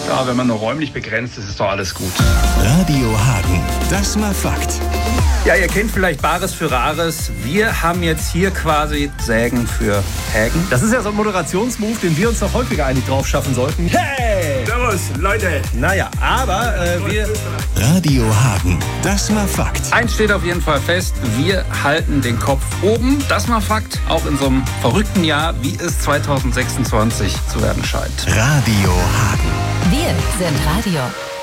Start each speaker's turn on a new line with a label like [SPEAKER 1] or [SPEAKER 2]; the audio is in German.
[SPEAKER 1] Ja, wenn man nur räumlich begrenzt ist, ist doch alles gut.
[SPEAKER 2] Radio Hagen, das mal Fakt.
[SPEAKER 3] Ja, ihr kennt vielleicht Bares für Rares. Wir haben jetzt hier quasi Sägen für Hägen.
[SPEAKER 4] Das ist ja so ein Moderationsmove, den wir uns noch häufiger eigentlich drauf schaffen sollten. Hey!
[SPEAKER 1] Servus, Leute.
[SPEAKER 4] Naja, aber wir...
[SPEAKER 2] Radio Hagen, das mal Fakt.
[SPEAKER 3] Eins steht auf jeden Fall fest, wir halten den Kopf oben. Das mal Fakt, auch in so einem verrückten Jahr, wie es 2026 zu werden scheint.
[SPEAKER 2] Radio Hagen.
[SPEAKER 5] Wir sind Radio.